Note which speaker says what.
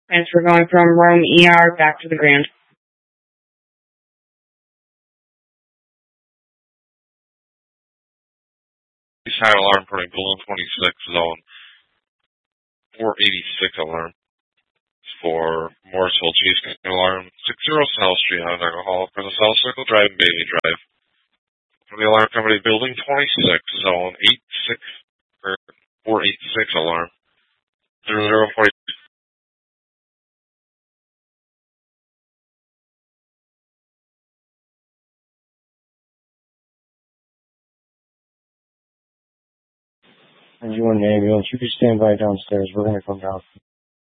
Speaker 1: Transfer going from Rome ER back to the Grand.
Speaker 2: Side alarm for Balloon 26, zone 486 alarm. For Morrisville Cheesecake alarm 60 South Street, Onondaga Hall, for the South Circle Drive and Bailey Drive. For the alarm company, Building 26, zone 486 alarm 0040.
Speaker 3: And you want an ambulance, you can stand by downstairs. We're going to come down.